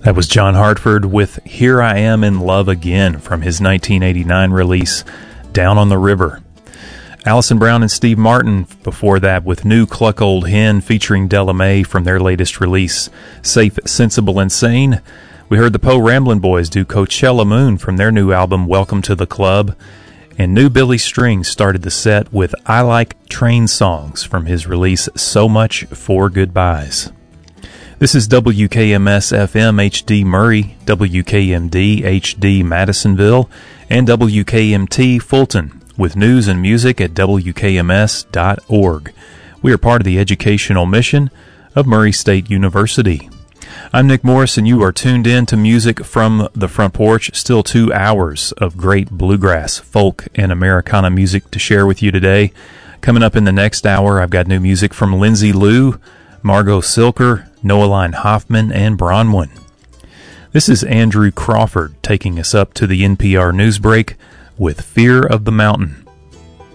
That was John Hartford with Here I Am in Love Again from his 1989 release, Down on the River. Alison Brown and Steve Martin before that with New Cluck Old Hen featuring Della Mae from their latest release, Safe, Sensible, and Sane. We heard the Poe Ramblin' Boys do Coachella Moon from their new album, Welcome to the Club. And New Billy Strings started the set with I Like Train Songs from his release, So Much for Goodbyes. This is WKMS FM HD Murray, WKMD HD Madisonville, and WKMT Fulton with news and music at WKMS.org. We are part of the educational mission of Murray State University. I'm Nick Morris, and you are tuned in to Music from the Front Porch. Still 2 hours of great bluegrass, folk, and Americana music to share with you today. Coming up in the next hour, I've got new music from Lindsay Lou, Margot Silker, Noeline Hoffman, and Bronwyn. This is Andrew Crawford taking us up to the NPR Newsbreak with Fear of the Mountain.